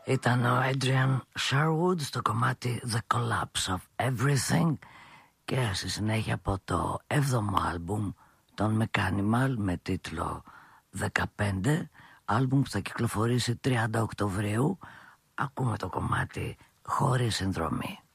Ήταν ο Adrian Sherwood στο κομμάτι The Collapse of Everything και στη συνέχεια από το 7ο άλμπουμ των Mechanimal με τίτλο 15, άλμπουμ που θα κυκλοφορήσει 30 Οκτωβρίου. Ακούμε το κομμάτι Χωρίς συνδρομή.